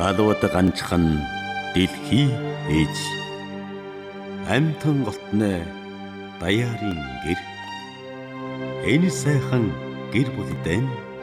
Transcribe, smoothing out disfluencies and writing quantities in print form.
галууд ганчхан дэлхий ээж амтан голтны даяарын гэр энэ сайхан гэр бүлдэн